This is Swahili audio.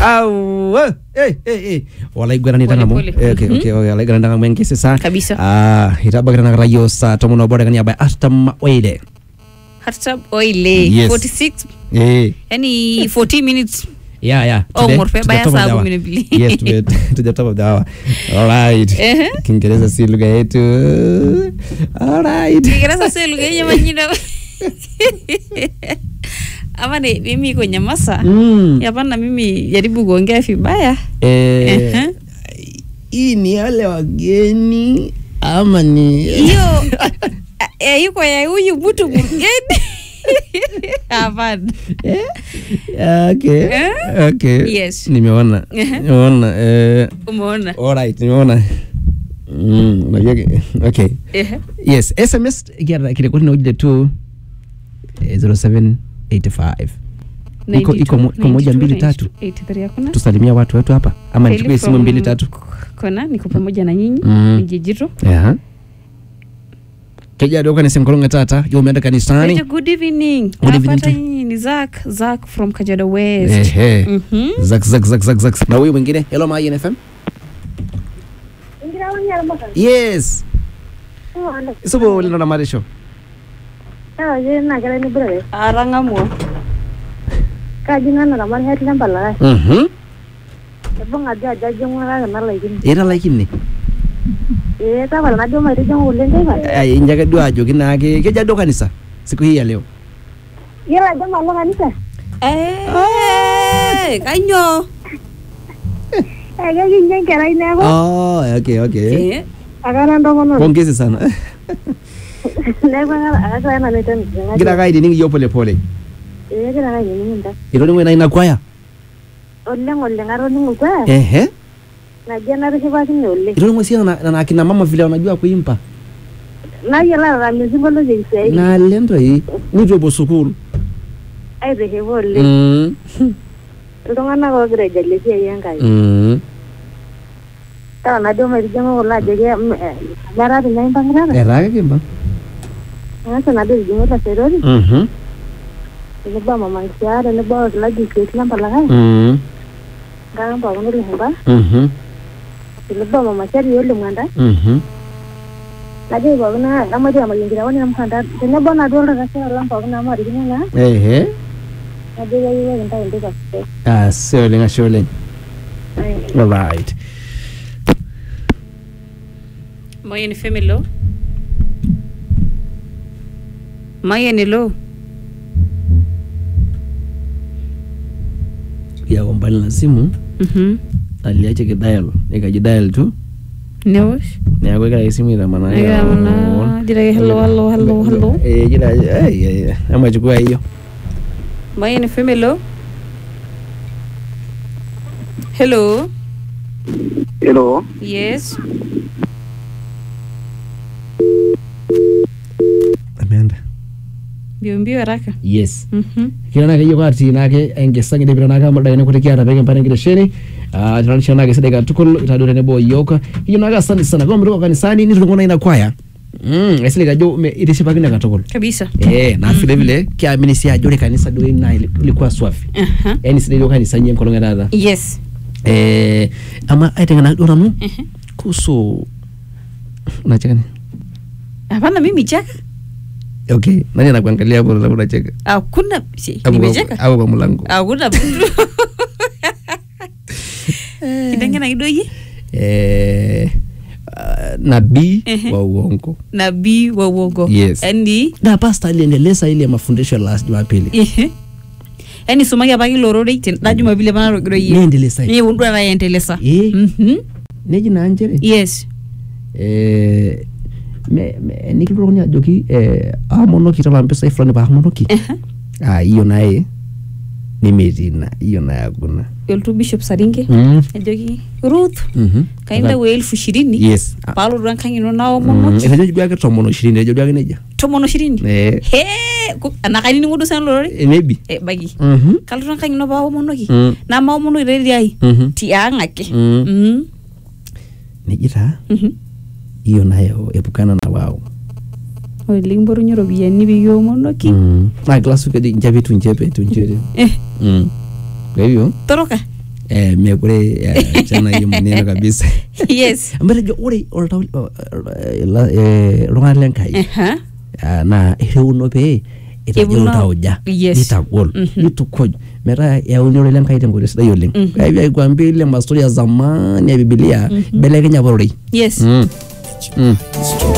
Au walaigurani tangamu. Okay walaigurani tangamu mengi sasa. Kabisa. Itabagana rayo sa tomuno boda kanya ba Astam Oile. Astam Oile. Yes. 46. Yani 40 minutes. Yeah. Oh, morfe baya saa 12. Yes, to the top of the hour. All right. Kiingereza si lugha yetu. All right. Kiingereza si lugha yenye majina. Ama ni mimi kwenye masa. Yapana mimi jaribu kuongea vibaya. Hii ni wale wageni ama ni hiyo yuko ya huyu mtu mgeni. Hapana. Okay. Yes. Nimeona. Umeona. All right, nimeona. Okay. Yes, SMS kiara kile kuna ujile tu 0785. Iko moja mbili tatu. Tusalimia watu wetu hapa ama nichukue simu 2 3. Kona niko pamoja na nyinyi Njijito. Keja doka ni Senkolonga tata, yo umeenda kanisani. Good evening. Napata nyinyi ni Zack from Kajiado West. Zack. Na huyu mwingine, hello Mayen FM. Yes. Subo lino na marisho. Na kala ni brother. Arangamwo. Kajina na mali hati namba la. Ebonga jaja ngora na laikini. Era laikini. Tawala na joma rijo ulende ba. Njaga dua jogi na keja do kanisa siku hii ya leo. Yela joma lo kanisa. Kanyo. Gaji nyengera ina ba. Okay. Agara ndo mono. Pongezi sana. Leba aga na leta. Gira gaidi ningi yo pole. Gira gaidi ningi nda. Iro ni ina kwaya. Ole ngaro ningu kwa. Na jana rikibaki ni ole. Iro ni na akina mama vile wanajua kuimba. Na yela la mzigo lo jisei. Na lendo hii ni robo sukuru. Ai de ole. Ndongana ko greja lesi yangai. Tawa na joma rijo la jege mara de nai bangra. Era kimba. Asa na de rijo la serori. Ni ba mama siara ni ba la jike namba la hai. Ngara ba ngono lehamba. Ni ba mama siara yole mwanda. Lagi ba na nama dia malingira wani namkanda. Ni ba na dola kasi lampa na mari ngana. Lagi ya yeye nda ende ba. Shole. All right. Mayen femelo. Mayen lo. Ya mbali na simu. Aliacha kidial, nikajidial tu. Neosh. Na kwa simu ina maana ya. Jira hello. Jira ama chukua hiyo. Mayen femelo. Hello. Yes. Amanda. Mbio haraka. Yes. Kila nake yuko ati nake engesangi debira naka mada ne kutekia tabenge mpane ngiresheni. Tunanisha nake sedeka tukolo itadore ne boy yoka. Hiyo naka asante sana kwa mriko kanisani ni tulikuwa ina kwaya. Esile gajo itishipa kina katokolo. Kabisa. Na vile kiamini si ajore kanisa do ina ilikuwa swafi. Yani sile kanisa nyem kolonga dada. Yes. Ama aitengana dora mu. Kuso unacheka. Hapana mimi cheka. Okay, nani anakuangalia hapo na unacheka? Hakuna nimecheka. Au kwa mlango. Hakuna mtu. Kitengena kidogo. Nabii wa uongo. Nabii wa uongo. Yes. Na pastor aliendeleza ile mafundisho last Jumapili. Yani sumaki abaki lorore na Jumapili bana rogiro yeye. Niendeleza. Ni undu anaendeleza. Neji na anjere. Yes. Nikilikuwa joki amonoki tala mpesa fulani ba amonoki. Hiyo naye nimetina hiyo na yakuna. Yoltu Bishop Saringe. Joki Ruth. Kaenda we 2020. Yes. Paulo rankangino nao monoki. Ina joki yake tomono 20 joki yake neja. Tomono 20. Anakani ni ngudu sana lorore. Maybe. Bagi. Kalu rankangino ba monoki. Na ma mono redi ai. Ti angake. Nejita. Iyo nayo epukana na wao. Olimboru nyorobiani biyo monoki. Na glasu kadi njabe tunjebe tunjere. Kwa hivyo toroka mekure chana hiyo maneno kabisa. Yes. Mbele ore iltung'anak lenkai na ireuno pee itajo tauja itagol itukuj metaa yauni lenkai tenkoitoi sidai oleng. Kaibi kwambia ile mastori ya zamani ya Biblia belekenya porori. Yes.